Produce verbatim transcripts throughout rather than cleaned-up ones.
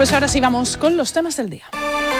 Pues ahora sí vamos con los temas del día.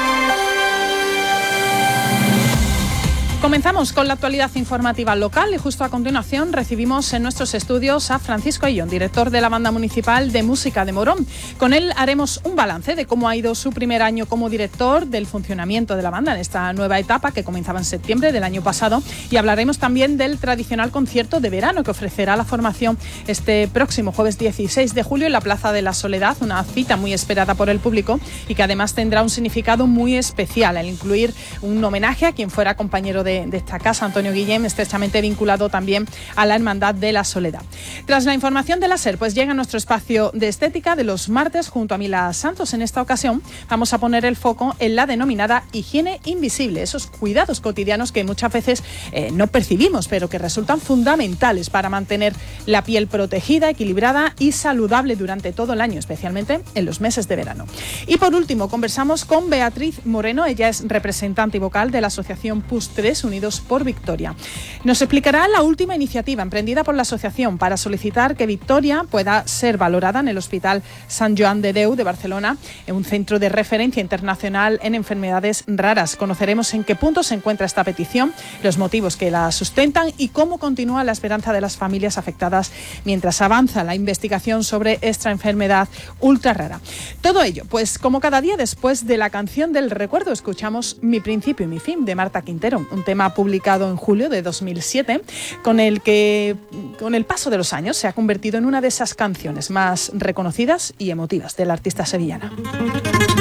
Comenzamos con la actualidad informativa local y justo a continuación recibimos en nuestros estudios a Francisco Ayllón, director de la Banda Municipal de Música de Morón. Con él haremos un balance de cómo ha ido su primer año como director, del funcionamiento de la banda en esta nueva etapa que comenzaba en septiembre del año pasado, y hablaremos también del tradicional concierto de verano que ofrecerá la formación este próximo jueves dieciséis de julio en la Plaza de la Soledad, una cita muy esperada por el público y que además tendrá un significado muy especial al incluir un homenaje a quien fuera compañero de De, de esta casa, Antonio Guillén, estrechamente vinculado también a la Hermandad de la Soledad. Tras la información de la SER, pues llega nuestro espacio de estética de los martes junto a Mila Santos. En esta ocasión vamos a poner el foco en la denominada higiene invisible, esos cuidados cotidianos que muchas veces eh, no percibimos, pero que resultan fundamentales para mantener la piel protegida, equilibrada y saludable durante todo el año, especialmente en los meses de verano. Y por último, conversamos con Beatriz Moreno. Ella es representante y vocal de la asociación P U S tres, Unidos por Victoria. Nos explicará la última iniciativa emprendida por la asociación para solicitar que Victoria pueda ser valorada en el Hospital Sant Joan de Déu de Barcelona, en un centro de referencia internacional en enfermedades raras. Conoceremos en qué punto se encuentra esta petición, los motivos que la sustentan y cómo continúa la esperanza de las familias afectadas mientras avanza la investigación sobre esta enfermedad ultra rara. Todo ello, pues como cada día después de la canción del recuerdo, escuchamos Mi principio y mi fin de Marta Quintero, un tema publicado en julio de dos mil siete, con el que, con el paso de los años, se ha convertido en una de esas canciones más reconocidas y emotivas de la artista sevillana.